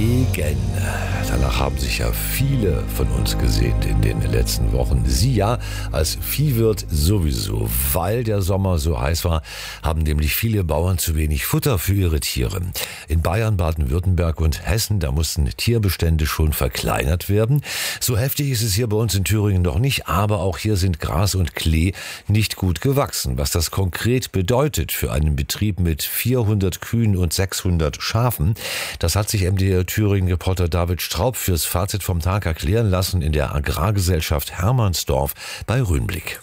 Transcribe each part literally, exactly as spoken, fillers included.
Regen. Danach haben sich ja viele von uns gesehnt in den letzten Wochen. Sie ja als Viehwirt sowieso. Weil der Sommer so heiß war, haben nämlich viele Bauern zu wenig Futter für ihre Tiere. In Bayern, Baden-Württemberg und Hessen, da mussten Tierbestände schon verkleinert werden. So heftig ist es hier bei uns in Thüringen noch nicht, aber auch hier sind Gras und Klee nicht gut gewachsen. Was das konkret bedeutet für einen Betrieb mit vierhundert Kühen und sechshundert Schafen, das hat sich M D R Thüringen-Reporter David Straub fürs Fazit vom Tag erklären lassen in der Agrargesellschaft Hermannsdorf bei Röhnblick.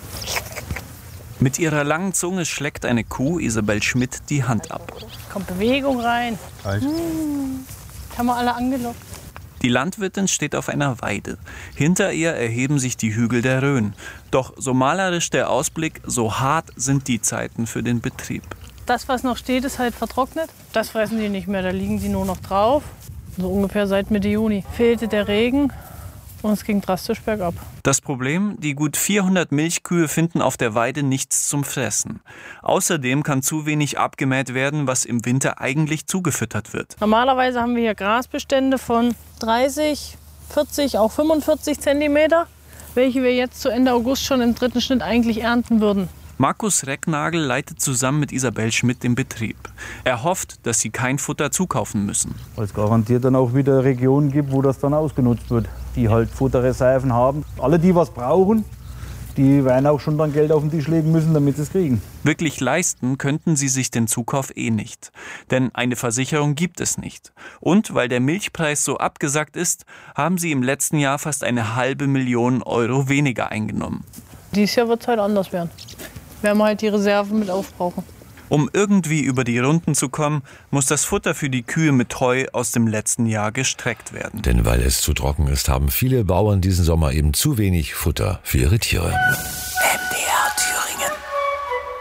Mit ihrer langen Zunge schleckt eine Kuh Isabel Schmidt die Hand ab. Kommt Bewegung rein. Hm, haben wir alle angelockt. Die Landwirtin steht auf einer Weide. Hinter ihr erheben sich die Hügel der Rhön. Doch so malerisch der Ausblick, so hart sind die Zeiten für den Betrieb. Das, was noch steht, ist halt vertrocknet. Das fressen die nicht mehr, da liegen die nur noch drauf. So ungefähr seit Mitte Juni fehlte der Regen und es ging drastisch bergab. Das Problem, die gut vierhundert Milchkühe finden auf der Weide nichts zum Fressen. Außerdem kann zu wenig abgemäht werden, was im Winter eigentlich zugefüttert wird. Normalerweise haben wir hier Grasbestände von dreißig, vierzig, auch fünfundvierzig Zentimeter, welche wir jetzt zu Ende August schon im dritten Schnitt eigentlich ernten würden. Markus Recknagel leitet zusammen mit Isabel Schmidt den Betrieb. Er hofft, dass sie kein Futter zukaufen müssen. Weil es garantiert dann auch wieder Regionen gibt, wo das dann ausgenutzt wird, die halt Futterreserven haben. Alle, die was brauchen, die werden auch schon dann Geld auf den Tisch legen müssen, damit sie es kriegen. Wirklich leisten könnten sie sich den Zukauf eh nicht. Denn eine Versicherung gibt es nicht. Und weil der Milchpreis so abgesackt ist, haben sie im letzten Jahr fast eine halbe Million Euro weniger eingenommen. Dieses Jahr wird es halt anders werden. Werden wir halt die Reserven mit aufbrauchen. Um irgendwie über die Runden zu kommen, muss das Futter für die Kühe mit Heu aus dem letzten Jahr gestreckt werden. Denn weil es zu trocken ist, haben viele Bauern diesen Sommer eben zu wenig Futter für ihre Tiere. M D